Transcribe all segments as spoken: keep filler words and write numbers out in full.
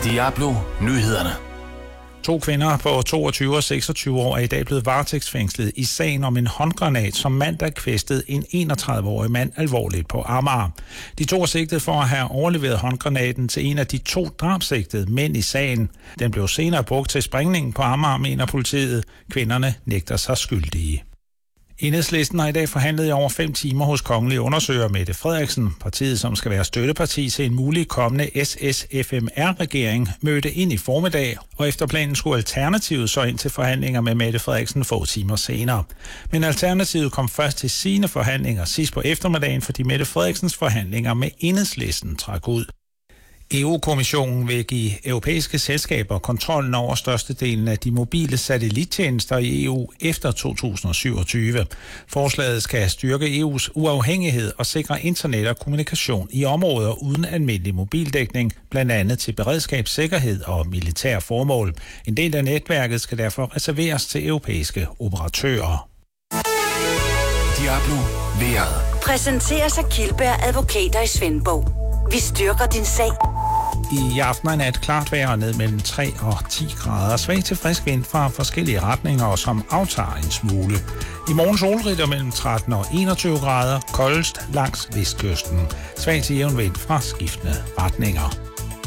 Diablo Nyhederne. To kvinder på toogtyve og seksogtyve år er i dag blevet varetægtsfængslet i sagen om en håndgranat, som mandag kvæstede en enogtredive-årig mand alvorligt på Amager. De to er sigtet for at have overleveret håndgranaten til en af de to drabsigtede mænd i sagen. Den blev senere brugt til sprængningen på Amager, mener politiet. Kvinderne nægter sig skyldige. Enhedslisten har i dag forhandlet i over fem timer hos kongelig undersøger Mette Frederiksen. Partiet, som skal være støtteparti til en mulig kommende S S F M R-regering, mødte ind i formiddag, og efter planen skulle Alternativet så ind til forhandlinger med Mette Frederiksen få timer senere. Men Alternativet kom først til sine forhandlinger sidst på eftermiddagen, fordi Mette Frederiksens forhandlinger med Enhedslisten trak ud. E U-kommissionen vil give europæiske selskaber kontrollen over størstedelen af de mobile satellittjenester i E U efter to tusind og syvogtyve. Forslaget skal styrke E U's uafhængighed og sikre internet og kommunikation i områder uden almindelig mobildækning, blandt andet til beredskab, sikkerhed og militære formål. En del af netværket skal derfor reserveres til europæiske operatører. Diablo vejret. Præsenteres af Kildberg Advokater i Svendborg. Vi styrker din sag. I aften er nat klart vejr ned mellem tre og ti grader. Svag til frisk vind fra forskellige retninger, og som aftager en smule. I morgen solrigt mellem tretten og enogtyve grader. Koldest langs vestkysten. Svag til jævn vind fra skiftende retninger.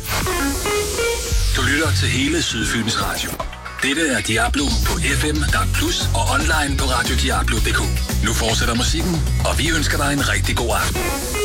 Du lytter til hele Sydfyns Radio. Dette er Diablo på F M, D A B plus og online på radio diablo punktum d k. Nu fortsætter musikken, og vi ønsker dig en rigtig god aften.